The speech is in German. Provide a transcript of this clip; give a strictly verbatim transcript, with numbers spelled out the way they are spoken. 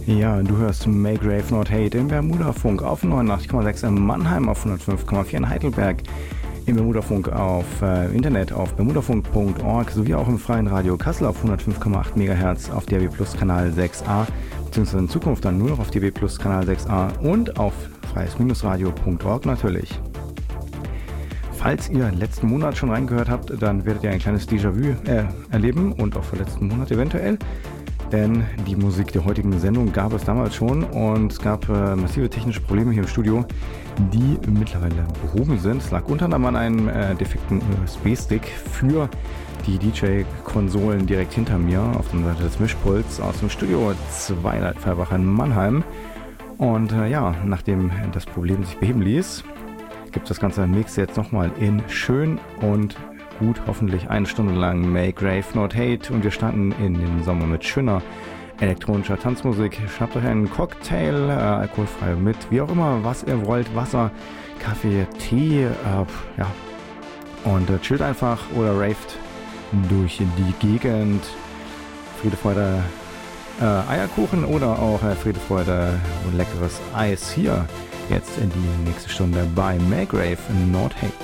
Ja, du hörst Maygrave Not Hate im Bermuda-Funk auf neunundachtzig Komma sechs in Mannheim, auf hundertfünf Komma vier in Heidelberg, im Bermuda-Funk auf äh, Internet auf bermudafunk punkt org sowie auch im freien Radio Kassel auf hundertfünf Komma acht Megahertz auf D A B Plus Kanal sechs a, beziehungsweise in Zukunft dann nur noch auf D A B Plus Kanal sechs a und auf freies-radio punkt org natürlich. Falls ihr letzten Monat schon reingehört habt, dann werdet ihr ein kleines Déjà-vu äh, erleben und auch für letzten Monat eventuell. Denn die Musik der heutigen Sendung gab es damals schon und es gab äh, massive technische Probleme hier im Studio, die mittlerweile behoben sind. Es lag unter anderem an einem äh, defekten U S B-Stick für die D J-Konsolen direkt hinter mir auf der Seite des Mischpults aus dem Studio zwei Leitfeuerbach in Mannheim. Und äh, ja, nachdem das Problem sich beheben ließ, gibt es das ganze Mix jetzt nochmal in schön und gut, hoffentlich eine Stunde lang Maygrave Not Hate, und wir starten in den Sommer mit schöner elektronischer Tanzmusik. Schnappt euch einen Cocktail, äh, alkoholfrei mit, wie auch immer, was ihr wollt, Wasser, Kaffee, Tee, äh, ja, und äh, chillt einfach oder raved durch die Gegend. Friede, Freude, äh, Eierkuchen oder auch äh, Friede, Freude und leckeres Eis hier jetzt in die nächste Stunde bei Maygrave Not Hate.